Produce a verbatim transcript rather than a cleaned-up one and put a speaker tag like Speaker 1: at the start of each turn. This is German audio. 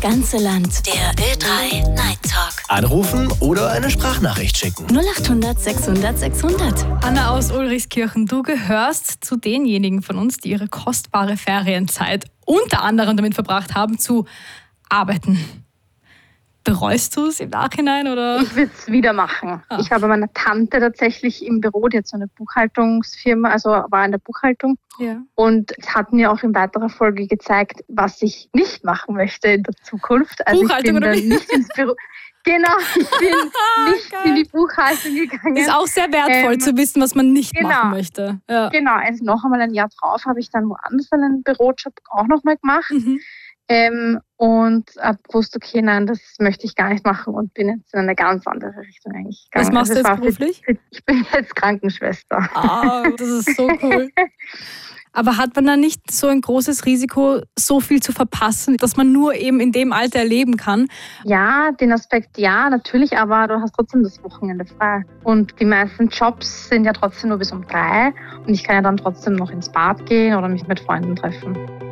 Speaker 1: ganze Land. Der Ö drei Night Talk.
Speaker 2: Anrufen oder eine Sprachnachricht schicken.
Speaker 1: null acht hundert sechshundert sechshundert.
Speaker 3: Anna aus Ulrichskirchen, du gehörst zu denjenigen von uns, die ihre kostbare Ferienzeit unter anderem damit verbracht haben, zu arbeiten. Bereust du es im Nachhinein, oder?
Speaker 4: Ich würde es wieder machen.
Speaker 3: Ah.
Speaker 4: Ich habe meine Tante tatsächlich im Büro, die hat so eine Buchhaltungsfirma, also war in der Buchhaltung.
Speaker 3: Ja.
Speaker 4: Und es hat mir auch in weiterer Folge gezeigt, was ich nicht machen möchte in der Zukunft. Also
Speaker 3: Buchhaltung
Speaker 4: ich bin
Speaker 3: oder
Speaker 4: dann
Speaker 3: wie?
Speaker 4: nicht ins Büro. Genau, ich bin nicht
Speaker 3: Geil.
Speaker 4: in die Buchhaltung gegangen.
Speaker 3: Ist auch sehr wertvoll
Speaker 4: Ähm,
Speaker 3: zu wissen, was man nicht
Speaker 4: genau.
Speaker 3: machen möchte. Ja.
Speaker 4: Genau, also noch einmal ein Jahr drauf habe ich dann woanders einen Bürojob auch nochmal gemacht.
Speaker 3: Mhm.
Speaker 4: Ähm, und habe gewusst, okay, nein, das möchte ich gar nicht machen und bin jetzt in eine ganz andere Richtung eigentlich gegangen.
Speaker 3: Was machst du
Speaker 4: Also es
Speaker 3: jetzt
Speaker 4: war für-
Speaker 3: beruflich?
Speaker 4: für- Ich bin jetzt Krankenschwester.
Speaker 3: Ah, das ist so cool. Aber hat man da nicht so ein großes Risiko, so viel zu verpassen, dass man nur eben in dem Alter erleben kann?
Speaker 4: Ja, den Aspekt ja, natürlich, aber du hast trotzdem das Wochenende frei. Und die meisten Jobs sind ja trotzdem nur bis um drei und ich kann ja dann trotzdem noch ins Bad gehen oder mich mit Freunden treffen.